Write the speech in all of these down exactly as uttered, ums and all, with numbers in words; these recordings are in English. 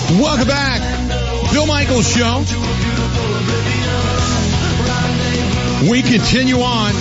Welcome back. Bill Michaels Show. We continue on.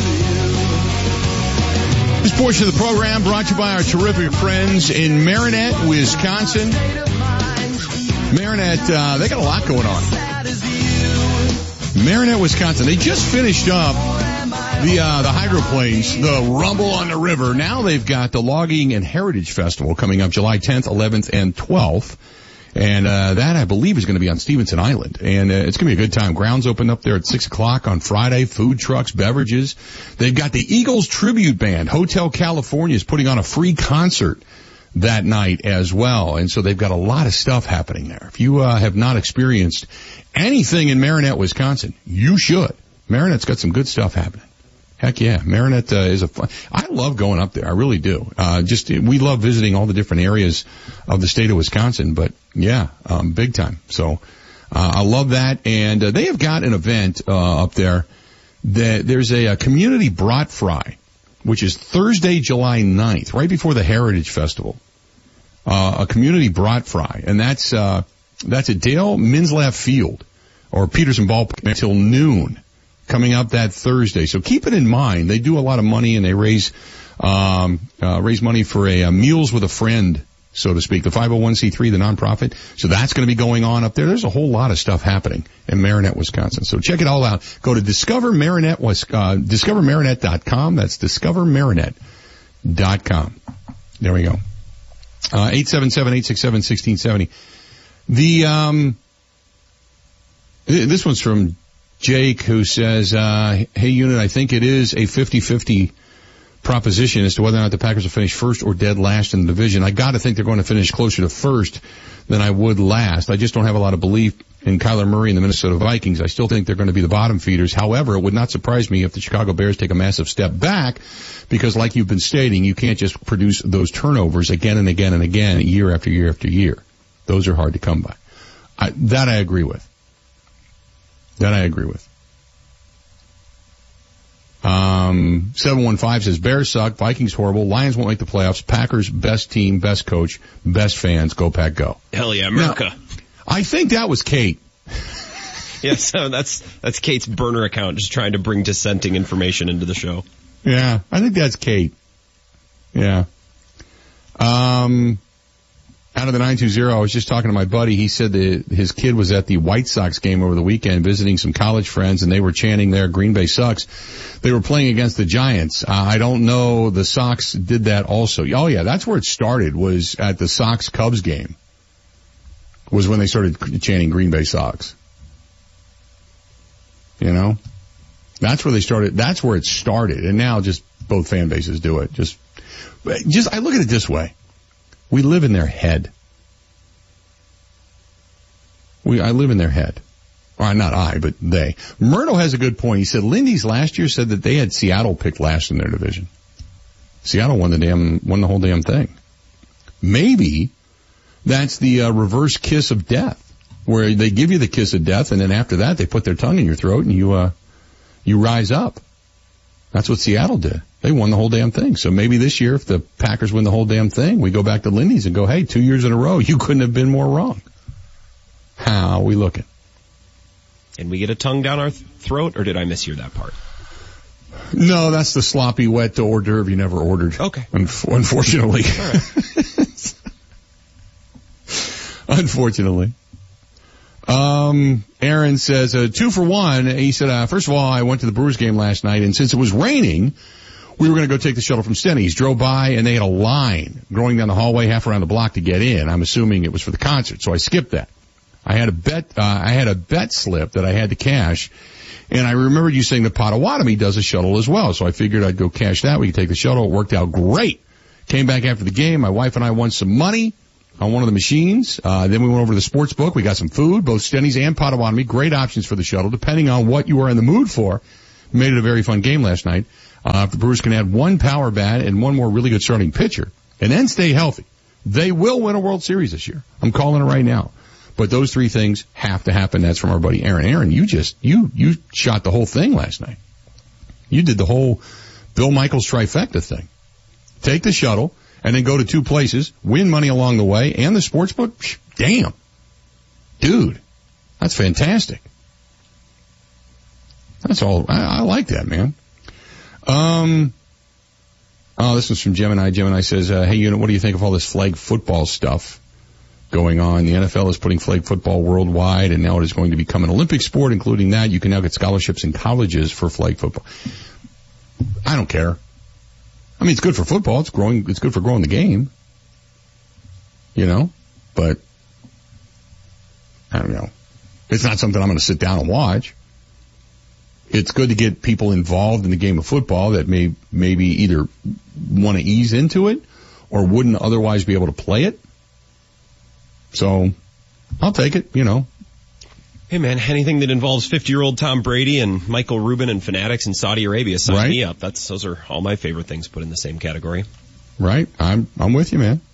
This portion of the program brought to you by our terrific friends in Marinette, Wisconsin. Marinette, uh, they got a lot going on. Marinette, Wisconsin. They just finished up the uh, the hydroplanes, the Rumble on the River. Now they've got the Logging and Heritage Festival coming up July tenth, eleventh, and twelfth. And uh that, I believe, is going to be on Stevenson Island. And uh, it's going to be a good time. Grounds open up there at six o'clock on Friday. Food trucks, beverages. They've got the Eagles Tribute Band. Hotel California is putting on a free concert that night as well. And so they've got a lot of stuff happening there. If you uh, have not experienced anything in Marinette, Wisconsin, you should. Marinette's got some good stuff happening. Heck yeah. Marinette uh, is a fun. I love going up there. I really do. Uh, just, we love visiting all the different areas of the state of Wisconsin, but yeah, um, big time. So, uh, I love that. And, uh, they have got an event, uh, up there that there's a, a community brat fry, which is Thursday, July ninth, right before the Heritage Festival. Uh, a community brat fry. And that's, uh, that's at Dale Minslav Field or Peterson Ballpark until noon. Coming up that Thursday. So keep it in mind. They do a lot of money and they raise, um, uh, raise money for a, a Meals with a Friend, so to speak, the five oh one c three, the nonprofit. So that's going to be going on up there. There's a whole lot of stuff happening in Marinette, Wisconsin. So check it all out. Go to Discover Marinette, uh, discover marinette dot com. That's discover marinette dot com. There we go. Uh, eight seven seven, eight six seven, one six seven zero. The, um, this one's from Jake, who says, uh, hey, Unit, I think it is a fifty-fifty proposition as to whether or not the Packers will finish first or dead last in the division. I got to think they're going to finish closer to first than I would last. I just don't have a lot of belief in Kyler Murray and the Minnesota Vikings. I still think they're going to be the bottom feeders. However, it would not surprise me if the Chicago Bears take a massive step back because, like you've been stating, you can't just produce those turnovers again and again and again, year after year after year. Those are hard to come by. I, that I agree with. That I agree with. Um, seven one five says, Bears suck, Vikings horrible, Lions won't make the playoffs, Packers best team, best coach, best fans, go Pack go. Hell yeah, America. Now, I think that was Kate. Yeah, so that's, that's Kate's burner account, just trying to bring dissenting information into the show. Yeah, I think that's Kate. Yeah. Um, out of the nine two zero, I was just talking to my buddy. He said that his kid was at the White Sox game over the weekend visiting some college friends, and they were chanting there, Green Bay sucks. They were playing against the Giants. Uh, I don't know, the Sox did that also. Oh yeah, that's where it started, was at the Sox-Cubs game, was when they started chanting Green Bay sucks. You know? That's where they started, that's where it started, and now just both fan bases do it. Just, just, I look at it this way. We live in their head. We, I live in their head. Well, not I, but they. Myrtle has a good point. He said Lindy's last year said that they had Seattle picked last in their division. Seattle won the damn, won the whole damn thing. Maybe that's the uh, reverse kiss of death, where they give you the kiss of death, and then after that they put their tongue in your throat and you, uh, you rise up. That's what Seattle did. They won the whole damn thing. So maybe this year, if the Packers win the whole damn thing, we go back to Lindy's and go, hey, two years in a row, you couldn't have been more wrong. How are we looking? And we get a tongue down our th- throat, or did I mishear that part? No, that's the sloppy, wet hors d'oeuvre you never ordered. Okay. Unf- unfortunately. All right. Unfortunately. Um, Aaron says, uh, two for one. He said, uh, first of all, I went to the Brewers game last night, and since it was raining, we were going to go take the shuttle from Stenny's. Drove by, and they had a line going down the hallway half around the block to get in. I'm assuming it was for the concert, so I skipped that. I had a bet, uh, I had a bet slip that I had to cash, and I remembered you saying that Potawatomi does a shuttle as well, so I figured I'd go cash that. We could take the shuttle. It worked out great. Came back after the game. My wife and I won some money on one of the machines. Uh, then we went over to the sports book. We got some food, both Stenny's and Potawatomi. Great options for the shuttle, depending on what you were in the mood for. Made it a very fun game last night. Uh, if the Brewers can add one power bat and one more really good starting pitcher, and then stay healthy, they will win a World Series this year. I'm calling it right now. But those three things have to happen. That's from our buddy Aaron. Aaron, you just, you, you shot the whole thing last night. You did the whole Bill Michaels trifecta thing. Take the shuttle, and then go to two places, win money along the way, and the sports book. Damn. Dude, that's fantastic. That's all. I, I like that, man. Um, oh, this one's from Gemini. Gemini says, uh, hey, you know, what do you think of all this flag football stuff going on? The N F L is putting flag football worldwide, and now it is going to become an Olympic sport, including that. You can now get scholarships in colleges for flag football. I don't care. I mean, it's good for football. It's growing. It's good for growing the game. You know, but I don't know. It's not something I'm going to sit down and watch. It's good to get people involved in the game of football that may maybe either want to ease into it or wouldn't otherwise be able to play it. So I'll take it, you know. Hey, man, anything that involves fifty-year-old Tom Brady and Michael Rubin and fanatics in Saudi Arabia, sign right. me up. That's Those are all my favorite things put in the same category. Right. I'm I'm with you, man.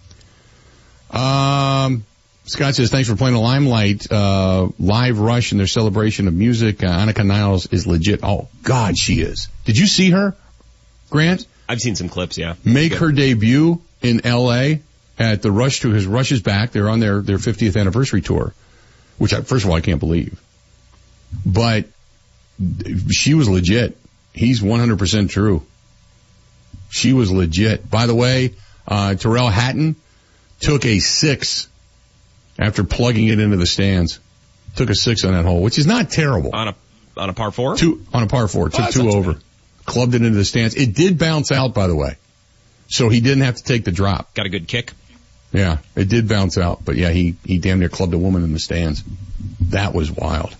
Um, Scott says, thanks for playing the Limelight. Uh, live Rush and their celebration of music. Uh, Annika Niles is legit. Oh, God, she is. Did you see her, Grant? I've seen some clips, yeah. Make her debut in L A at the Rush to his Rush is back. They're on their, their fiftieth anniversary tour, which I, first of all, I can't believe. But she was legit. He's one hundred percent true. She was legit. By the way, uh, Terrell Hatton took a six after plugging it into the stands. Took a six on that hole, which is not terrible. On a, on a par four? Two, on a par four. Took oh, two over. Bad. Clubbed it into the stands. It did bounce out, by the way. So he didn't have to take the drop. Got a good kick? Yeah, it did bounce out. But yeah, he, he damn near clubbed a woman in the stands. That was wild.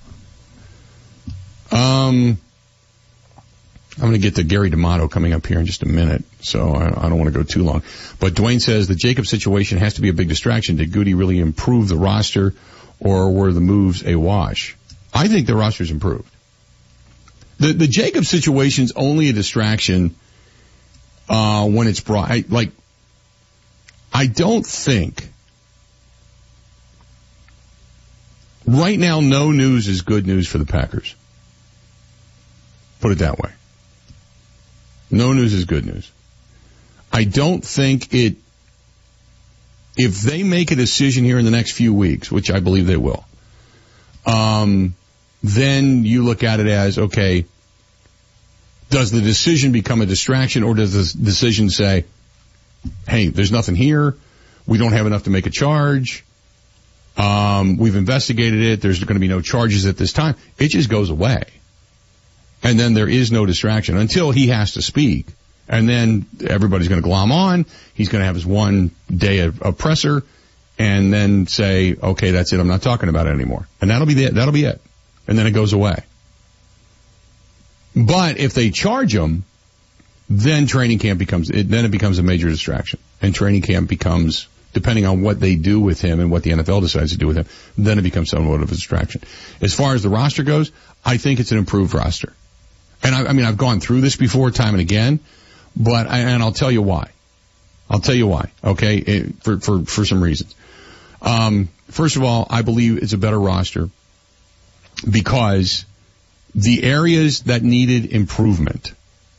Um, I'm going to get to Gary D'Amato coming up here in just a minute, so I, I don't want to go too long. But Dwayne says the Jacob situation has to be a big distraction. Did Goody really improve the roster, or were the moves a wash? I think the roster's improved. The the Jacob situation's only a distraction uh when it's brought. I, like, I don't think right now no news is good news for the Packers. Put it that way. No news is good news. I don't think it, if they make a decision here in the next few weeks, which I believe they will, um, then you look at it as, okay, does the decision become a distraction, or does the decision say, hey, there's nothing here, we don't have enough to make a charge, um, we've investigated it, there's going to be no charges at this time. It just goes away. And then there is no distraction until he has to speak. And then everybody's going to glom on. He's going to have his one day of, of presser and then say, okay, that's it. I'm not talking about it anymore. And that'll be the, that'll be it. And then it goes away. But if they charge him, then training camp becomes, it, then it becomes a major distraction. And training camp becomes, depending on what they do with him and what the N F L decides to do with him, then it becomes somewhat of a distraction. As far as the roster goes, I think it's an improved roster. And I, I mean, I've gone through this before time and again, but I, and I'll tell you why. I'll tell you why. Okay, it, for for for some reasons. Um, first of all, I believe it's a better roster because the areas that needed improvement,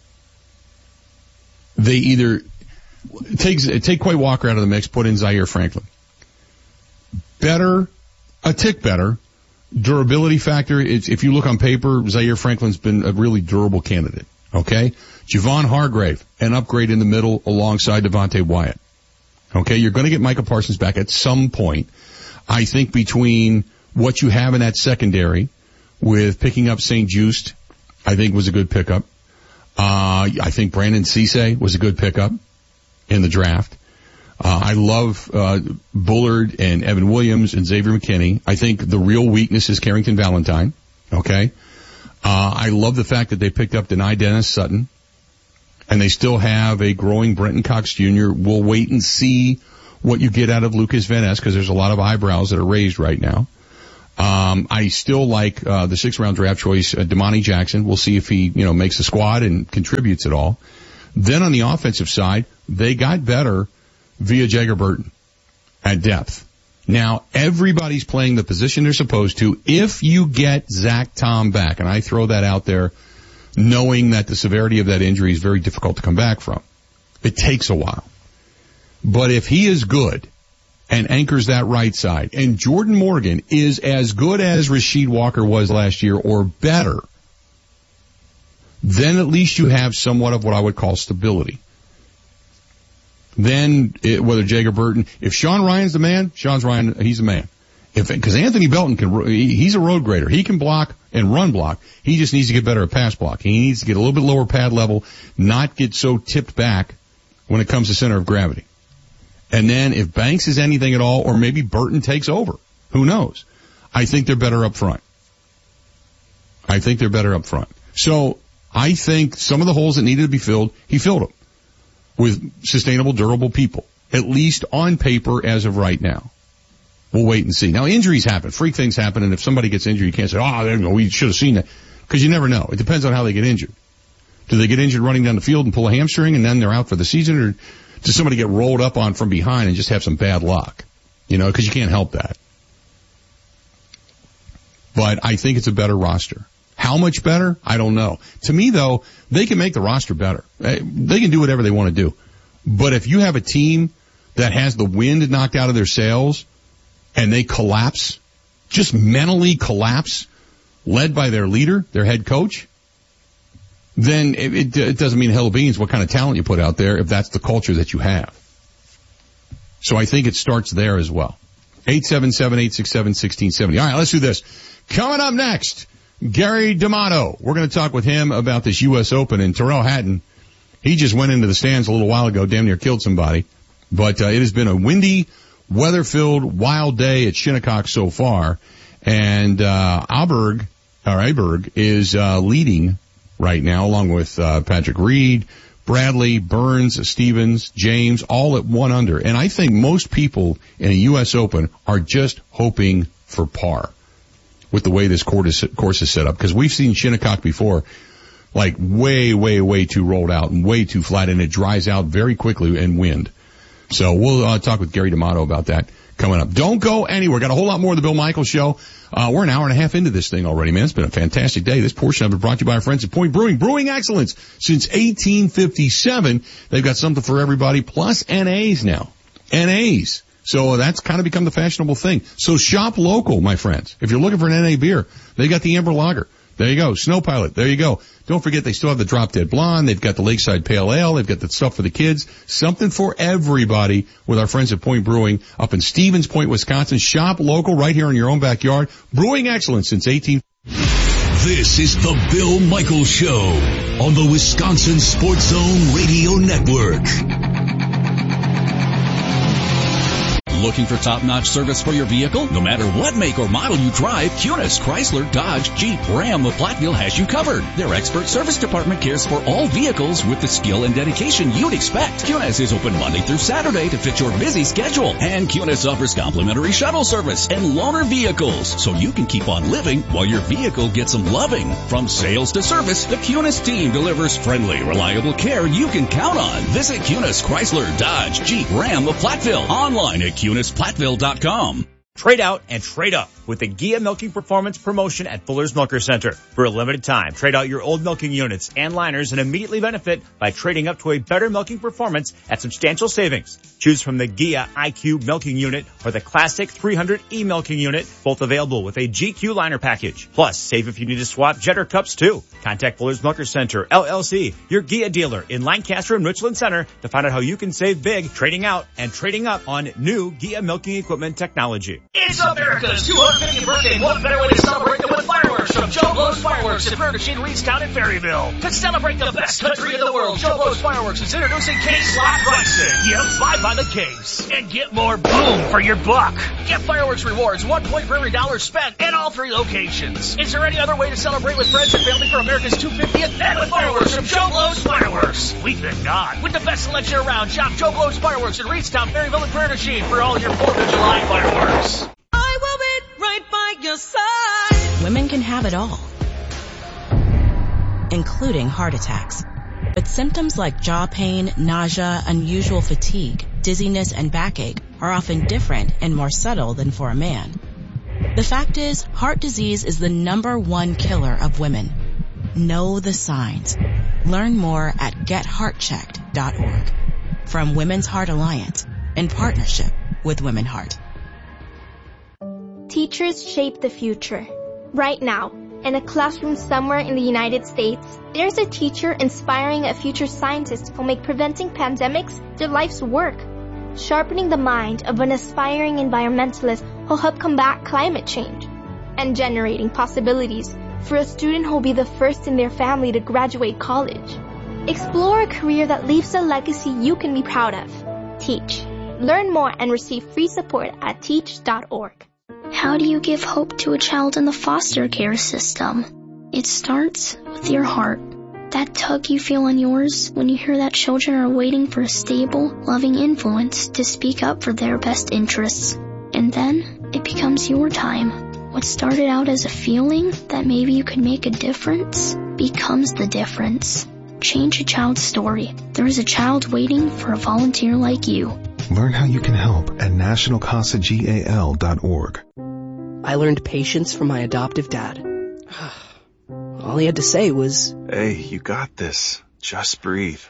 they either take take Quay Walker out of the mix, put in Zaire Franklin. Better, a tick better. Durability factor, it's, if you look on paper, Zaire Franklin's been a really durable candidate. Okay? Javon Hargrave, an upgrade in the middle alongside Devontae Wyatt. Okay? You're going to get Micah Parsons back at some point. I think between what you have in that secondary with picking up Saint Just, I think was a good pickup. Uh, I think Brandon Cisse was a good pickup in the draft. Uh, I love, uh, Bullard and Evan Williams and Xavier McKinney. I think the real weakness is Carrington Valentine. Okay. Uh, I love the fact that they picked up Deni Dennis Sutton and they still have a growing Brenton Cox Junior We'll wait and see what you get out of Lucas Van Ness because there's a lot of eyebrows that are raised right now. Um, I still like, uh, the sixth round draft choice, uh, Damani Jackson. We'll see if he, you know, makes the squad and contributes at all. Then on the offensive side, they got better via Jagger Burton at depth. Now, everybody's playing the position they're supposed to if you get Zach Tom back. And I throw that out there knowing that the severity of that injury is very difficult to come back from. It takes a while. But if he is good and anchors that right side, and Jordan Morgan is as good as Rasheed Walker was last year or better, then at least you have somewhat of what I would call stability. Then, it, whether Jager Burton, if Sean Ryan's the man, Sean's Ryan, he's the man. If, cause Anthony Belton can, he, he's a road grader. He can block and run block. He just needs to get better at pass block. He needs to get a little bit lower pad level, not get so tipped back when it comes to center of gravity. And then if Banks is anything at all, or maybe Burton takes over, who knows? I think they're better up front. I think they're better up front. So I think some of the holes that needed to be filled, he filled them with sustainable, durable people, at least on paper as of right now. We'll wait and see. Now, injuries happen. Freak things happen, and if somebody gets injured, you can't say, oh, we should have seen that, because you never know. It depends on how they get injured. Do they get injured running down the field and pull a hamstring, and then they're out for the season, or does somebody get rolled up on from behind and just have some bad luck? You know, because you can't help that. But I think it's a better roster. How much better? I don't know. To me, though, they can make the roster better. They can do whatever they want to do. But if you have a team that has the wind knocked out of their sails and they collapse, just mentally collapse, led by their leader, their head coach, then it, it, it doesn't mean hell of beans what kind of talent you put out there if that's the culture that you have. So I think it starts there as well. eight seven seven, eight six seven, one six seven zero. All right, let's do this. Coming up next, Gary D'Amato. We're going to talk with him about this U S Open, and Terrell Hatton, he just went into the stands a little while ago, damn near killed somebody. But uh, it has been a windy, weather-filled, wild day at Shinnecock so far. And uh Aberg, or Aberg is uh leading right now, along with uh Patrick Reed, Bradley, Burns, Stevens, James, all at one under. And I think most people in a U S Open are just hoping for par with the way this course is, course is set up. Because we've seen Shinnecock before, like way, way, way too rolled out and way too flat, and it dries out very quickly in wind. So we'll uh, talk with Gary D'Amato about that coming up. Don't go anywhere. Got a whole lot more of the Bill Michaels Show. Uh, we're an hour and a half into this thing already, man. It's been a fantastic day. This portion of it brought to you by our friends at Point Brewing. Brewing excellence since eighteen fifty-seven. They've got something for everybody, plus N As now. N As. So that's kind of become the fashionable thing. So shop local, my friends. If you're looking for an N A beer, they got the Amber Lager. There you go. Snow Pilot. There you go. Don't forget they still have the Drop Dead Blonde. They've got the Lakeside Pale Ale. They've got the stuff for the kids. Something for everybody with our friends at Point Brewing up in Stevens Point, Wisconsin. Shop local right here in your own backyard. Brewing excellence since eighteen. This is the Bill Michaels Show on the Wisconsin Sports Zone Radio Network. Looking for top-notch service for your vehicle? No matter what make or model you drive, Kunis, Chrysler, Dodge, Jeep, Ram, of Platteville has you covered. Their expert service department cares for all vehicles with the skill and dedication you'd expect. Kunis is open Monday through Saturday to fit your busy schedule. And Kunis offers complimentary shuttle service and loaner vehicles, so you can keep on living while your vehicle gets some loving. From sales to service, the Kunis team delivers friendly, reliable care you can count on. Visit Kunis, Chrysler, Dodge, Jeep, Ram of Platteville. Online at Kunis Platteville dot com. Trade out and trade up with the Gia Milking Performance promotion at Fuller's Milker Center. For a limited time, trade out your old milking units and liners and immediately benefit by trading up to a better milking performance at substantial savings. Choose from the Gia I Q milking unit or the classic three hundred E milking unit, both available with a G Q liner package. Plus, save if you need to swap Jetter cups too. Contact Fuller's Milker Center, L L C, your Gia dealer in Lancaster and Richland Center to find out how you can save big trading out and trading up on new Gia milking equipment technology. It's America's two hundred fiftieth birthday. What better way to celebrate than with fireworks from Joe Blow's Fireworks in Murchison, Reedstown, and Ferryville. To celebrate the best country in the world, Joe Blow's Fireworks is introducing Case Lot pricing. Yep, buy by the case and get more boom for your buck. Get fireworks rewards, one point for every dollar spent at all three locations. Is there any other way to celebrate with friends and family for America's two hundred fiftieth than with fireworks from Joe Blow's Fireworks? We think not. With the best selection around, shop Joe Blow's Fireworks in Reedstown, Ferryville, and Prairie du Chien for all your fourth of July fireworks. I will be right by your side. Women can have it all, including heart attacks. But symptoms like jaw pain, nausea, unusual fatigue, dizziness, and backache are often different and more subtle than for a man. The fact is, heart disease is the number one killer of women. Know the signs. Learn more at get heart checked dot org. From Women's Heart Alliance, in partnership with Women Heart. Teachers shape the future. Right now, in a classroom somewhere in the United States, there's a teacher inspiring a future scientist who'll make preventing pandemics their life's work, sharpening the mind of an aspiring environmentalist who'll help combat climate change, and generating possibilities for a student who'll be the first in their family to graduate college. Explore a career that leaves a legacy you can be proud of. Teach. Learn more and receive free support at teach dot org. How do you give hope to a child in the foster care system? It starts with your heart. That tug you feel in yours when you hear that children are waiting for a stable, loving influence to speak up for their best interests. And then it becomes your time. What started out as a feeling that maybe you could make a difference becomes the difference. Change a child's story. There is a child waiting for a volunteer like you. Learn how you can help at national casa gal dot org. I learned patience from my adoptive dad. All he had to say was, "Hey, you got this. Just breathe."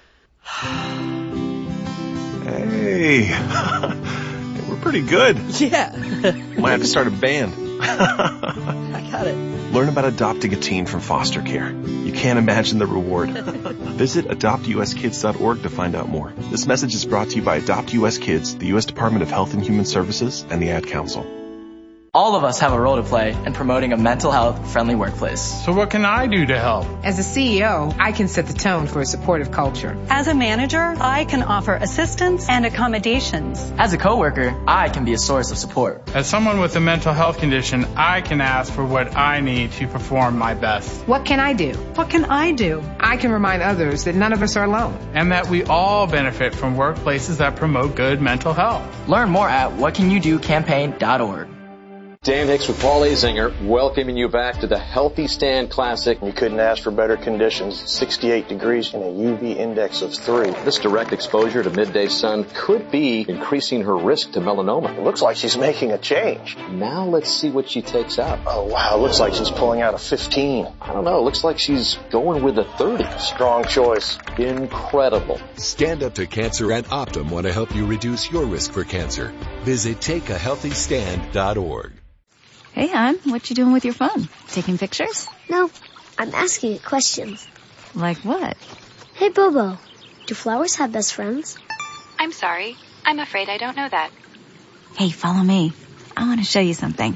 Hey, we're pretty good. Yeah. Might have to start a band. I got it. Learn about adopting a teen from foster care. You can't imagine the reward. Visit adopt u s kids dot org to find out more. This message is brought to you by Adopt U S Kids, the U S Department of Health and Human Services, and the Ad Council. All of us have a role to play in promoting a mental health friendly workplace. So what can I do to help? As a C E O, I can set the tone for a supportive culture. As a manager, I can offer assistance and accommodations. As a coworker, I can be a source of support. As someone with a mental health condition, I can ask for what I need to perform my best. What can I do? What can I do? I can remind others that none of us are alone. And that we all benefit from workplaces that promote good mental health. Learn more at what can you do campaign dot org. Dan Hicks with Paul Azinger, welcoming you back to the Healthy Stand Classic. You couldn't ask for better conditions. sixty-eight degrees and a U V index of three. This direct exposure to midday sun could be increasing her risk to melanoma. It looks like she's making a change. Now let's see what she takes out. Oh, wow. Looks like she's pulling out a fifteen. I don't know. Looks like she's going with a thirty. Strong choice. Incredible. Stand Up to Cancer and Optum want to help you reduce your risk for cancer. Visit take a healthy stand dot org. Hey, hon, what you doing with your phone? Taking pictures? No, I'm asking it questions. Like what? Hey, Bobo, do flowers have best friends? I'm sorry. I'm afraid I don't know that. Hey, follow me. I want to show you something.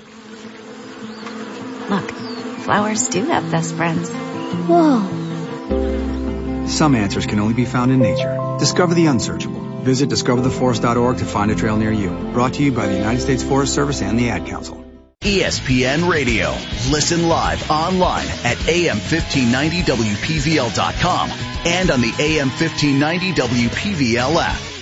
Look, flowers do have best friends. Whoa. Some answers can only be found in nature. Discover the unsearchable. Visit discover the forest dot org to find a trail near you. Brought to you by the United States Forest Service and the Ad Council. E S P N Radio. Listen live online at A M fifteen ninety W P V L dot com and on the A M fifteen ninety W P V L app.